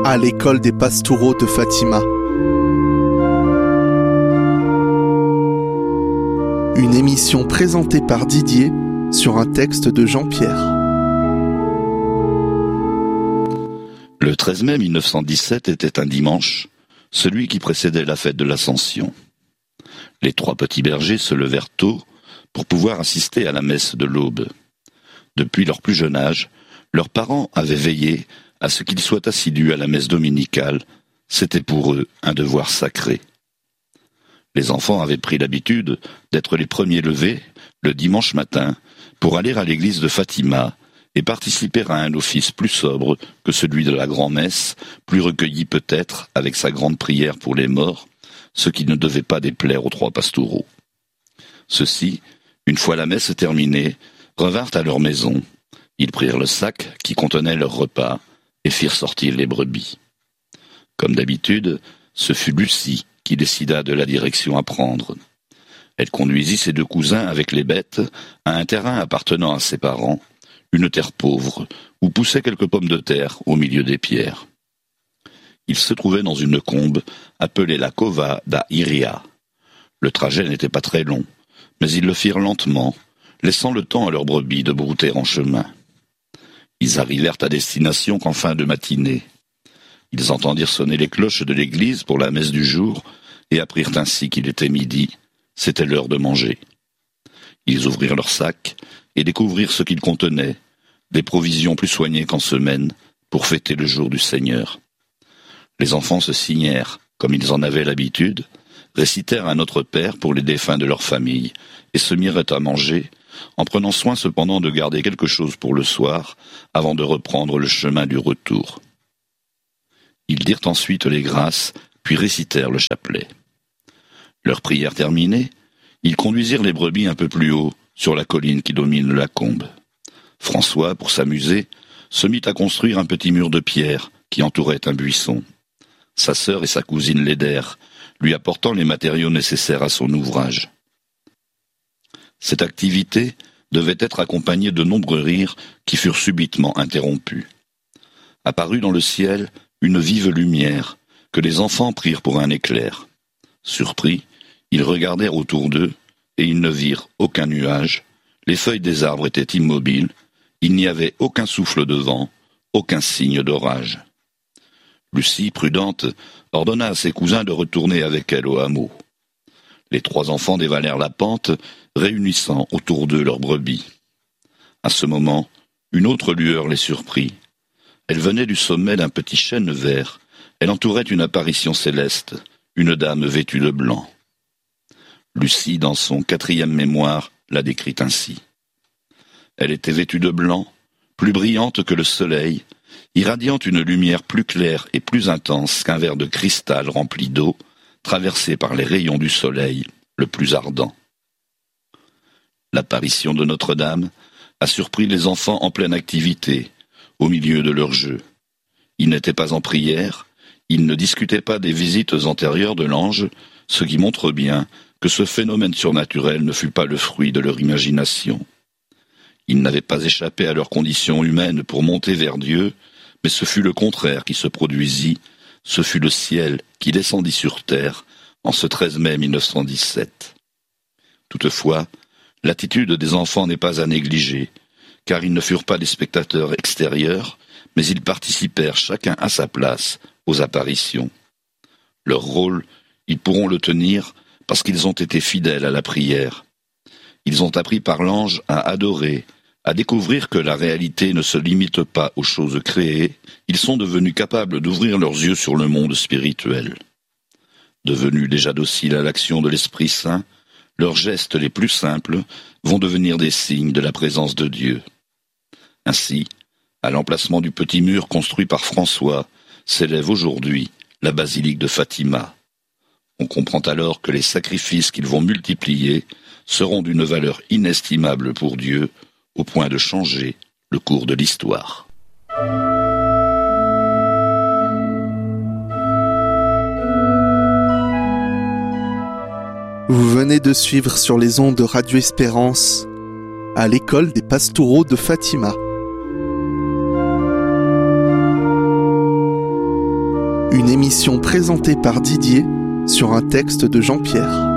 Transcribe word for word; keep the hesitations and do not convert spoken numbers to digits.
à l'école des Pastoureaux de Fatima. Une émission présentée par Didier sur un texte de Jean-Pierre. Le treize mai mille neuf cent dix-sept était un dimanche, celui qui précédait la fête de l'Ascension. Les trois petits bergers se levèrent tôt pour pouvoir assister à la messe de l'aube. Depuis leur plus jeune âge, leurs parents avaient veillé à ce qu'ils soient assidus à la messe dominicale. C'était pour eux un devoir sacré. Les enfants avaient pris l'habitude d'être les premiers levés le dimanche matin pour aller à l'église de Fatima et participer à un office plus sobre que celui de la grand-messe, plus recueilli peut-être avec sa grande prière pour les morts, ce qui ne devait pas déplaire aux trois pastoureaux. Ceux-ci, une fois la messe terminée, revinrent à leur maison. Ils prirent le sac qui contenait leur repas et firent sortir les brebis. Comme d'habitude, ce fut Lucie qui décida de la direction à prendre. Elle conduisit ses deux cousins avec les bêtes à un terrain appartenant à ses parents, une terre pauvre, où poussaient quelques pommes de terre au milieu des pierres. Ils se trouvaient dans une combe appelée la Cova da Iria. Le trajet n'était pas très long, mais ils le firent lentement, laissant le temps à leurs brebis de brouter en chemin. Ils arrivèrent à destination qu'en fin de matinée. Ils entendirent sonner les cloches de l'église pour la messe du jour et apprirent ainsi qu'il était midi. C'était l'heure de manger. Ils ouvrirent leurs sacs et découvrirent ce qu'ils contenaient, des provisions plus soignées qu'en semaine, pour fêter le jour du Seigneur. Les enfants se signèrent, comme ils en avaient l'habitude, récitèrent un Notre Père pour les défunts de leur famille, et se mirent à manger, en prenant soin cependant de garder quelque chose pour le soir, avant de reprendre le chemin du retour. Ils dirent ensuite les grâces, puis récitèrent le chapelet. Leur prière terminée, ils conduisirent les brebis un peu plus haut, sur la colline qui domine la combe. François, pour s'amuser, se mit à construire un petit mur de pierre qui entourait un buisson. Sa sœur et sa cousine l'aidèrent, lui apportant les matériaux nécessaires à son ouvrage. Cette activité devait être accompagnée de nombreux rires qui furent subitement interrompus. Apparut dans le ciel une vive lumière que les enfants prirent pour un éclair. Surpris, ils regardèrent autour d'eux et ils ne virent aucun nuage. Les feuilles des arbres étaient immobiles, il n'y avait aucun souffle de vent, aucun signe d'orage. Lucie, prudente, ordonna à ses cousins de retourner avec elle au hameau. Les trois enfants dévalèrent la pente, réunissant autour d'eux leurs brebis. À ce moment, une autre lueur les surprit. Elle venait du sommet d'un petit chêne vert. Elle entourait une apparition céleste, une dame vêtue de blanc. Lucie, dans son quatrième mémoire, la décrit ainsi. Elle était vêtue de blanc, plus brillante que le soleil, irradiant une lumière plus claire et plus intense qu'un verre de cristal rempli d'eau, traversé par les rayons du soleil le plus ardent. L'apparition de Notre-Dame a surpris les enfants en pleine activité, au milieu de leur jeu. Ils n'étaient pas en prière, ils ne discutaient pas des visites antérieures de l'ange, ce qui montre bien que ce phénomène surnaturel ne fut pas le fruit de leur imagination. Ils n'avaient pas échappé à leur condition humaine pour monter vers Dieu, mais ce fut le contraire qui se produisit, ce fut le ciel qui descendit sur terre en ce treize mai mille neuf cent dix-sept. Toutefois, l'attitude des enfants n'est pas à négliger, car ils ne furent pas des spectateurs extérieurs, mais ils participèrent chacun à sa place aux apparitions. Leur rôle, ils pourront le tenir parce qu'ils ont été fidèles à la prière. Ils ont appris par l'ange à adorer, à découvrir que la réalité ne se limite pas aux choses créées. Ils sont devenus capables d'ouvrir leurs yeux sur le monde spirituel. Devenus déjà dociles à l'action de l'Esprit Saint, leurs gestes les plus simples vont devenir des signes de la présence de Dieu. Ainsi, à l'emplacement du petit mur construit par François, s'élève aujourd'hui la basilique de Fatima. On comprend alors que les sacrifices qu'ils vont multiplier seront d'une valeur inestimable pour Dieu, au point de changer le cours de l'histoire. Vous venez de suivre sur les ondes de Radio Espérance, à l'école des Pastoureaux de Fatima. Une émission présentée par Didier sur un texte de Jean-Pierre.